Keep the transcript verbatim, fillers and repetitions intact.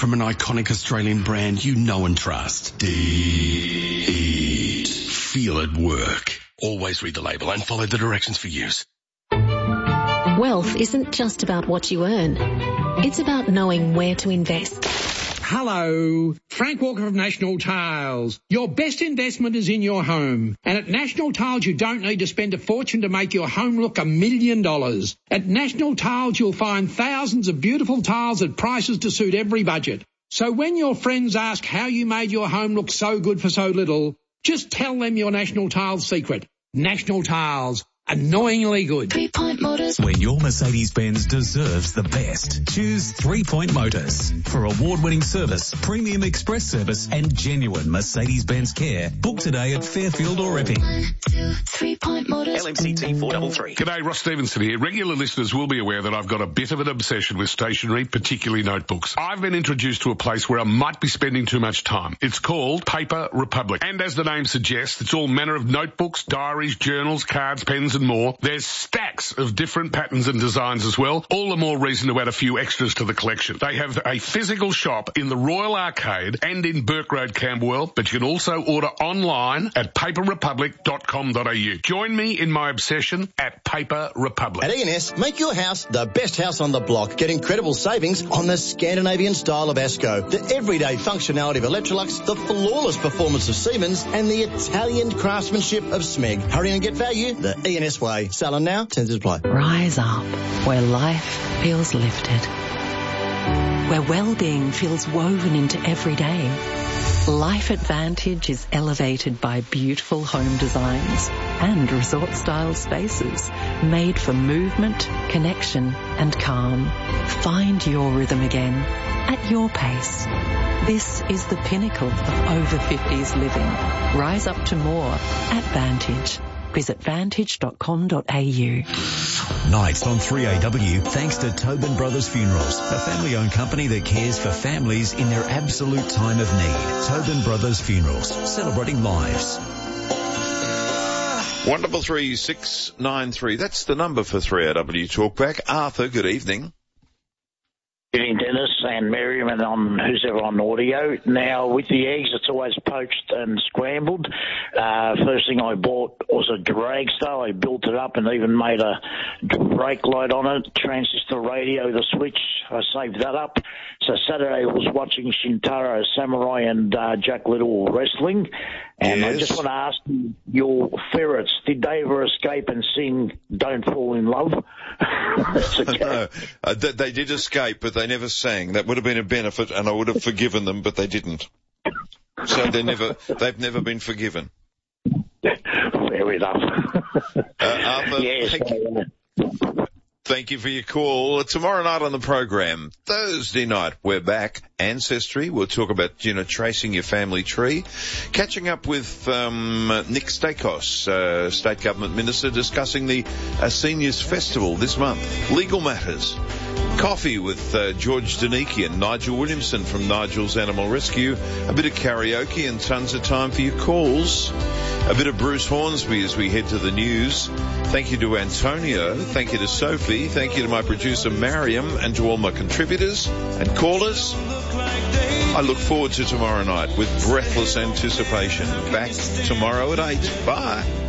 from an iconic Australian brand you know and trust. Deed. Feel it work. Always read the label and follow the directions for use. Wealth isn't just about what you earn. It's about knowing where to invest. Hello, Frank Walker of National Tiles. Your best investment is in your home. And at National Tiles, you don't need to spend a fortune to make your home look a million dollars. At National Tiles, you'll find thousands of beautiful tiles at prices to suit every budget. So when your friends ask how you made your home look so good for so little, just tell them your National Tiles secret. National Tiles. Annoyingly good. Three Point Motors. When your Mercedes-Benz deserves the best, choose Three Point Motors. For award-winning service, premium express service, and genuine Mercedes-Benz care, book today at Fairfield or Epping. One, two, Three Point Motors. L M C T four three three. G'day, Ross Stevenson here. Regular listeners will be aware that I've got a bit of an obsession with stationery, particularly notebooks. I've been introduced to a place where I might be spending too much time. It's called Paper Republic. And as the name suggests, it's all manner of notebooks, diaries, journals, cards, pens and more. There's stacks of different patterns and designs as well. All the more reason to add a few extras to the collection. They have a physical shop in the Royal Arcade and in Burke Road, Camberwell, but you can also order online at paper republic dot com dot a u. Join me in my obsession at Paper Republic. At E and S, make your house the best house on the block. Get incredible savings on the Scandinavian style of Asco, the everyday functionality of Electrolux, the flawless performance of Siemens, and the Italian craftsmanship of Smeg. Hurry and get value the E and S way. Selling now, tends to apply. Rise up where life feels lifted, where well-being feels woven into every day. Life Advantage is elevated by beautiful home designs and resort-style spaces made for movement, connection and calm. Find your rhythm again at your pace. This is the pinnacle of over fifties living. Rise up to more at Vantage. Visit vantage dot com dot a u. Nights on three A W, thanks to Tobin Brothers Funerals, a family-owned company that cares for families in their absolute time of need. Tobin Brothers Funerals, celebrating lives. one double three six nine three. That's the number for three A W Talkback. Arthur, good evening. Good evening, Dennis and Miriam, and on who's ever on audio. Now, with the eggs, it's always poached and scrambled. Uh, first thing I bought was a dragster. I built it up and even made a brake light on it, transistor radio, the switch. I saved that up. So Saturday I was watching Shintaro Samurai and uh, Jack Little wrestling. And yes. I just want to ask you, your ferrets, did they ever escape and sing Don't Fall in Love? Okay. No, uh, they, they did escape, but they never sang. That would have been a benefit, and I would have forgiven them, but they didn't. So they never, they've never been forgiven. Fair enough. uh, Arthur, yes, thank you. Thank you for your call. Tomorrow night on the program, Thursday night, we're back. Ancestry. We'll talk about, you know, tracing your family tree. Catching up with um, Nick Stakos, uh, State Government Minister, discussing the uh, Seniors Festival this month. Legal matters. Coffee with uh, George Danicky and Nigel Williamson from Nigel's Animal Rescue. A bit of karaoke and tons of time for your calls. A bit of Bruce Hornsby as we head to the news. Thank you to Antonio. Thank you to Sophie. Thank you to my producer Mariam and to all my contributors and callers. I look forward to tomorrow night with breathless anticipation. Back tomorrow at eight. Bye.